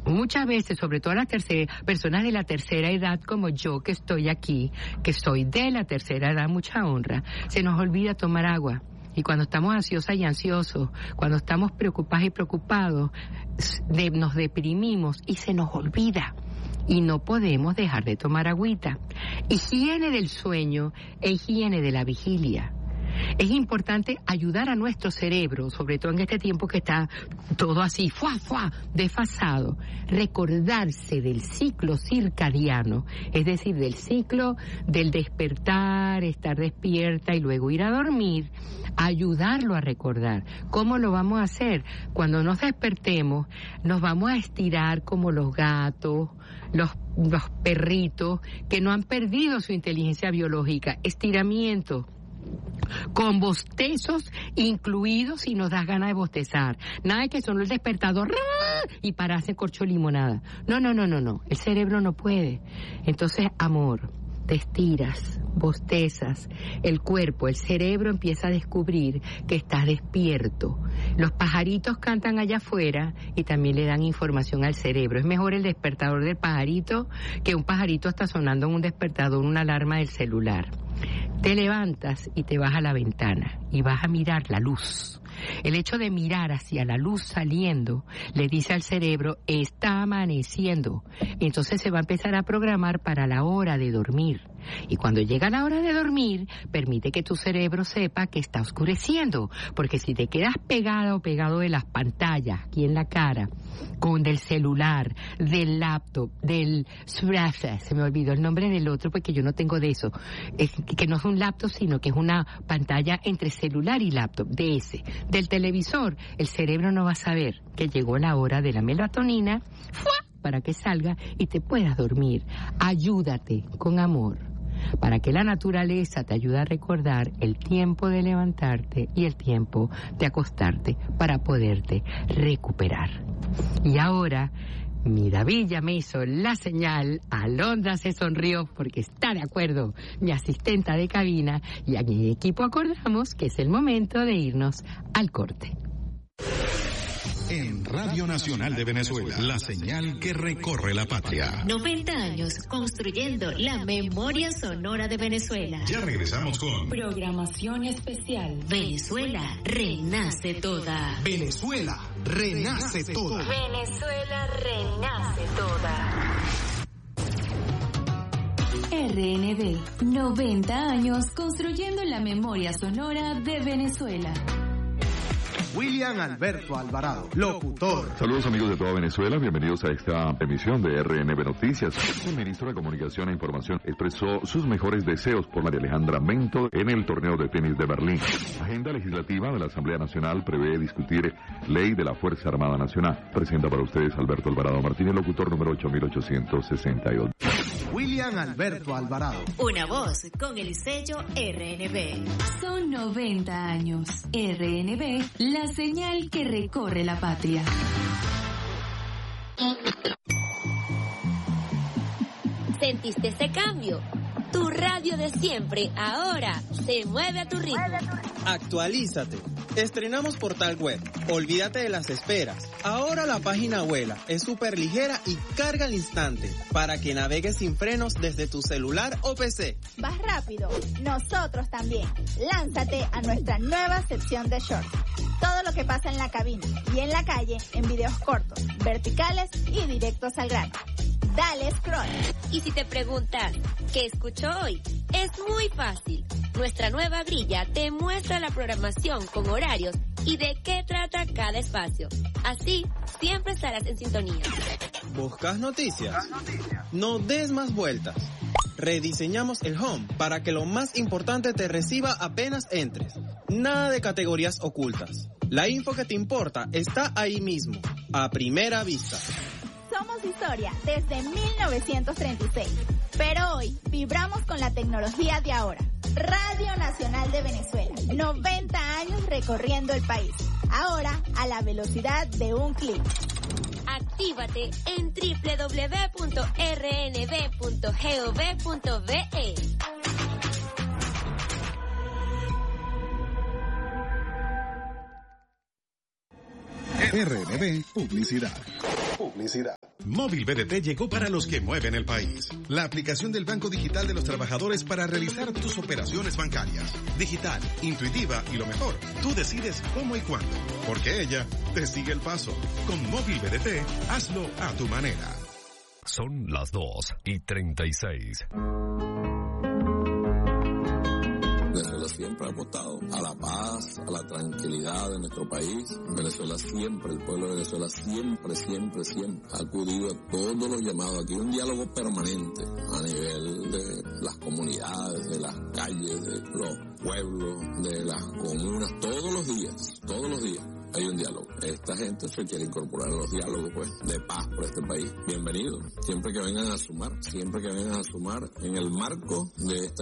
Muchas veces, sobre todo las personas de la tercera edad como yo que estoy aquí, que soy de la tercera edad, mucha honra, se nos olvida tomar agua. Y cuando estamos ansiosas y ansiosos, cuando estamos preocupadas y preocupados, nos deprimimos y se nos olvida. Y no podemos dejar de tomar agüita. Higiene del sueño e higiene de la vigilia. Es importante ayudar a nuestro cerebro, sobre todo en este tiempo que está todo así, desfasado, recordarse del ciclo circadiano, es decir, del ciclo del despertar, estar despierta y luego ir a dormir, ayudarlo a recordar. ¿Cómo lo vamos a hacer? Cuando nos despertemos, nos vamos a estirar como los gatos, los perritos que no han perdido su inteligencia biológica. Estiramiento con bostezos incluidos si nos da ganas de bostezar. Nada de que sonó el despertador y pararse corcho limonada. No. El cerebro no puede. Entonces, amor, te estiras, bostezas, el cuerpo, el cerebro empieza a descubrir que estás despierto. Los pajaritos cantan allá afuera y también le dan información al cerebro. Es mejor el despertador del pajarito que un pajarito está sonando en un despertador, una alarma del celular. Te levantas y te vas a la ventana y vas a mirar la luz. El hecho de mirar hacia la luz saliendo le dice al cerebro, está amaneciendo. Entonces se va a empezar a programar para la hora de dormir. Y cuando llega la hora de dormir, permite que tu cerebro sepa que está oscureciendo. Porque si te quedas pegada o pegado de las pantallas, aquí en la cara, con del celular, del laptop, se me olvidó el nombre del otro porque yo no tengo de eso. Es que no es un laptop, sino que es una pantalla entre celular y laptop, de ese. Del televisor, el cerebro no va a saber que llegó la hora de la melatonina, para que salga y te puedas dormir. Ayúdate con amor, para que la naturaleza te ayude a recordar el tiempo de levantarte y el tiempo de acostarte para poderte recuperar. Y ahora, Miravilla me hizo la señal, Alondra se sonrió porque está de acuerdo mi asistenta de cabina y a mi equipo acordamos que es el momento de irnos al corte. En Radio Nacional de Venezuela, la señal que recorre la patria. 90 años construyendo la memoria sonora de Venezuela. Ya regresamos con programación especial. Venezuela renace toda. Venezuela renace toda. Venezuela renace toda. RNB, 90 años construyendo la memoria sonora de Venezuela. William Alberto Alvarado, locutor. Saludos amigos de toda Venezuela, bienvenidos a esta emisión de RNB Noticias. El ministro de Comunicación e Información expresó sus mejores deseos por María Alejandra Mento en el torneo de tenis de Berlín. La agenda legislativa de la Asamblea Nacional prevé discutir ley de la Fuerza Armada Nacional. Presenta para ustedes Alberto Alvarado Martínez, locutor número 8862. William Alberto Alvarado. Una voz con el sello RNB. Son 90 años. RNB, la señal que recorre la patria. ¿Sentiste ese cambio? Tu radio de siempre ahora se mueve a tu ritmo. Actualízate. Estrenamos portal web. Olvídate de las esperas. Ahora la página vuela, es súper ligera y carga al instante para que navegues sin frenos desde tu celular o PC. ¿Vas rápido? Nosotros también. Lánzate a nuestra nueva sección de shorts. Todo lo que pasa en la cabina y en la calle en videos cortos, verticales y directos al grano. Dale scroll. Y si te preguntas, ¿qué escucho hoy? Es muy fácil. Nuestra nueva grilla te muestra la programación con horarios y de qué trata cada espacio. Así, siempre estarás en sintonía. ¿Buscas noticias? No des más vueltas. Rediseñamos el home para que lo más importante te reciba apenas entres. Nada de categorías ocultas. La info que te importa está ahí mismo, a primera vista. Somos historia desde 1936, pero hoy vibramos con la tecnología de ahora. Radio Nacional de Venezuela, 90 años recorriendo el país, ahora a la velocidad de un clic. Actívate en www.rnb.gov.be. RNB Publicidad. publicidad. Móvil BDT llegó para los que mueven el país. La aplicación del Banco Digital de los Trabajadores para realizar tus operaciones bancarias. Digital, intuitiva y lo mejor, tú decides cómo y cuándo. Porque ella te sigue el paso. Con Móvil BDT, hazlo a tu manera. Son las 2:36. Venezuela siempre ha apostado a la paz, a la tranquilidad de nuestro país. Venezuela siempre, el pueblo de Venezuela siempre ha acudido a todos los llamados. Aquí un diálogo permanente a nivel de las comunidades, de las calles, de los pueblos, de las comunas, todos los días hay un diálogo. Esta gente se quiere incorporar a los diálogos, pues, de paz por este país. Bienvenidos. Siempre que vengan a sumar en el marco de esta